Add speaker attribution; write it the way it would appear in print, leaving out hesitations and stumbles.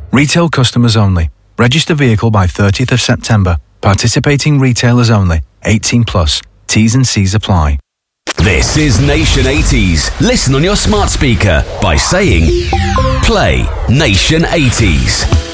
Speaker 1: Retail customers only. Register vehicle by 30th of September. Participating retailers only. 18 plus. T's and C's apply.
Speaker 2: This is Nation 80s. Listen on your smart speaker by saying, play Nation 80s.